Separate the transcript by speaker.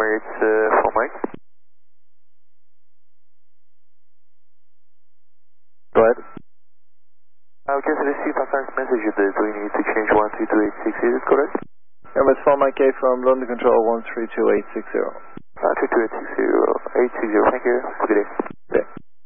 Speaker 1: Emirates for Mike.
Speaker 2: Go ahead.
Speaker 1: I've just received a fax message that we need to change 13286, is it correct?
Speaker 2: Emirates 4 Mike A from London Control 132860.
Speaker 1: 13286, 860, thank you, have a good day.
Speaker 2: Okay.